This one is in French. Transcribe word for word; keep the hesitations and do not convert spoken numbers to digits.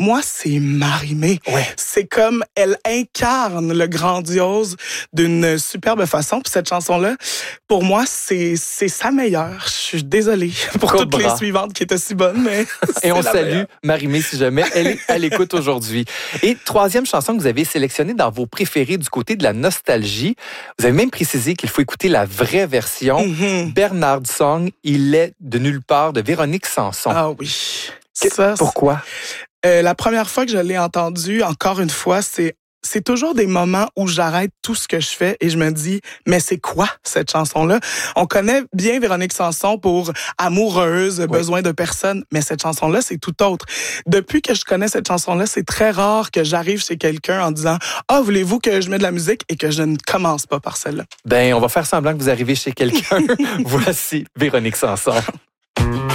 moi, c'est Marie-Mé. Ouais. C'est comme, elle incarne le grandiose d'une superbe façon. Puis cette chanson-là, pour moi, c'est, c'est sa meilleure. Je suis désolée pour Cobra. toutes les suivantes qui étaient si bonnes, mais Et on la salue meilleure. Marie-Mé si jamais elle est à l'écoute aujourd'hui. Et troisième chanson que vous avez sélectionnée dans vos préférés du côté de la nostalgie. Vous avez même précisé qu'il faut écouter la vraie version. Mm-hmm. Bernard Song, Il est de nulle part de Véronique Sanson. Ah oui. Que- Ça, Pourquoi? Euh, la première fois que je l'ai entendu, encore une fois, c'est c'est toujours des moments où j'arrête tout ce que je fais et je me dis, mais c'est quoi cette chanson-là? On connaît bien Véronique Sanson pour Amoureuse, Oui. Besoin de personne, mais cette chanson-là, c'est tout autre. Depuis que je connais cette chanson-là, c'est très rare que j'arrive chez quelqu'un en disant, ah, voulez-vous que je mette de la musique et que je ne commence pas par celle-là. Ben, on va faire semblant que vous arrivez chez quelqu'un. Voici Véronique Sanson.